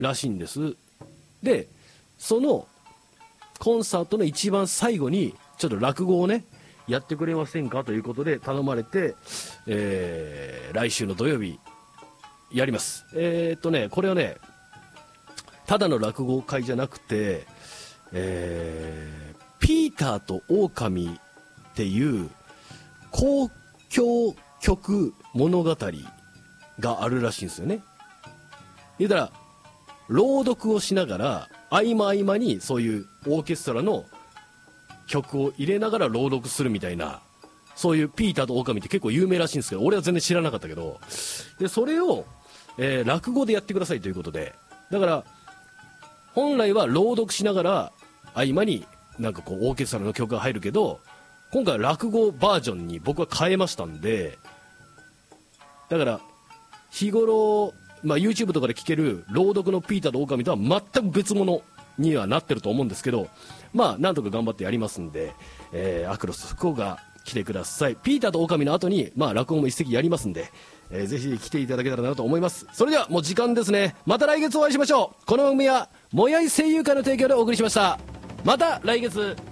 らしいんです。でそのコンサートの一番最後にちょっと落語をねやってくれませんかということで頼まれて、来週の土曜日やります。これはねただの落語会じゃなくて、ピーターと狼っていう交響曲物語があるらしいんですよね。言うたら朗読をしながら合間合間にそういうオーケストラの曲を入れながら朗読するみたいな、そういうピーターと狼って結構有名らしいんですけど、俺は全然知らなかったけど、でそれを、落語でやってくださいということで、だから本来は朗読しながら合間になんかこうオーケストラの曲が入るけど、今回は落語バージョンに僕は変えましたんで、だから日頃、YouTube とかで聴ける朗読のピーターと狼とは全く別物にはなってると思うんですけど、なんとか頑張ってやりますんで、アクロス福岡来てください。ピーターと狼の後に、落語も一席やりますんで、ぜひ来ていただけたらなと思います。それではもう時間ですね。また来月お会いしましょう。この番組はもやい声優会の提供でお送りしました。また来月。